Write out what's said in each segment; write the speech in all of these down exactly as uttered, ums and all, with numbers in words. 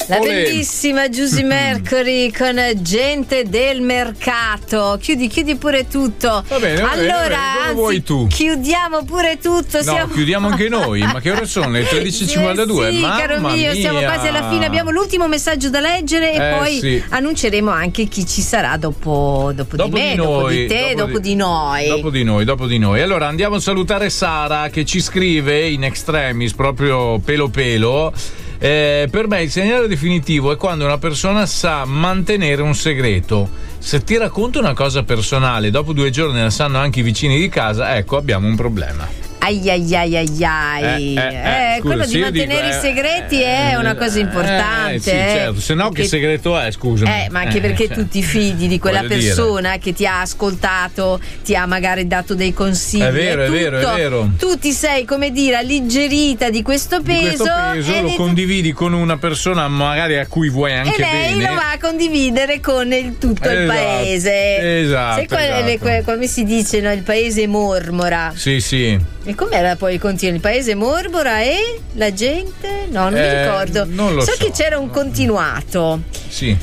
La bellissima Giusy Mercury con Gente del Mercato. Chiudi, chiudi pure tutto. Va bene, va allora, bene, va bene. Come anzi, vuoi tu? Chiudiamo pure tutto. No, siamo... chiudiamo anche noi. Ma che ore sono? Le tredici e cinquantadue. Sì, Mamma caro mio, mia. siamo quasi alla fine. Abbiamo l'ultimo messaggio da leggere e Eh, poi sì. annunceremo anche chi ci sarà dopo, dopo, Dopo di me, di dopo noi, di te, dopo dopo di- di noi. Dopo di noi, dopo di noi. Allora andiamo a salutare Sara che ci scrive in extremis, proprio pelo pelo. Eh, per me il segnale definitivo è quando una persona sa mantenere un segreto. Se ti racconto una cosa personale, dopo due giorni la sanno anche i vicini di casa, ecco, abbiamo un problema. Ai ai ai ai ai. Eh, eh, eh, Eh, quello scusa, di se io mantenere dico, i eh, segreti è una cosa importante. Eh, sì, certo. Se no, che Perché- segreto è, scusa? Eh, ma anche perché tu ti fidi di quella Voglio dire. persona che ti ha ascoltato, ti ha magari dato dei consigli. È vero, è tutto. vero, è vero. Tu ti sei, come dire, alleggerita di questo Di peso. questo peso e lo le- condividi con una persona magari a cui vuoi e anche lei bene. lo va a condividere con il, tutto il Esatto, paese. esatto, Sai qual- esatto. le- que- come si dice, no? Il paese mormora. Sì, sì. E com'era poi il continuo? Il paese mormora e la gente? No, non mi Eh, ricordo. non lo so. che c'era un continuato. Sì.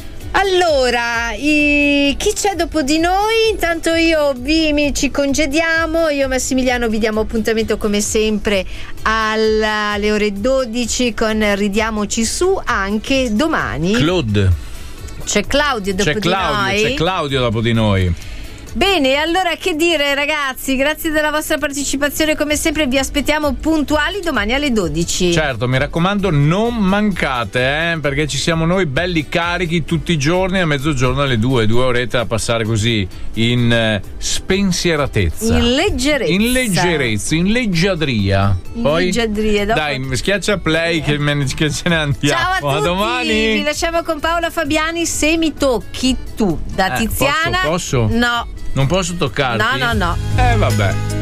Allora, i- chi c'è dopo di noi? Intanto io vi mi- ci congediamo. Io e Massimiliano vi diamo appuntamento come sempre alla- alle ore dodici con Ridiamoci su anche domani. Claude. C'è Claudio dopo C'è di Claudio, noi. c'è Claudio dopo di noi. Bene, allora che dire ragazzi, grazie della vostra partecipazione come sempre, vi aspettiamo puntuali domani alle dodici. Certo, mi raccomando, non mancate, eh, perché ci siamo noi belli carichi tutti i giorni a mezzogiorno alle due, due orette da passare così in eh, spensieratezza. In leggerezza. In leggerezza, in leggiadria. In Poi, leggiadria, dopo- dai, schiaccia play che, me ne, che ce ne andiamo. Ciao a tutti, domani. vi lasciamo con Paola Fabiani, Se mi tocchi tu, da Eh, Tiziana. posso, posso? No. Non posso toccarti? No, no, no. Eh, vabbè.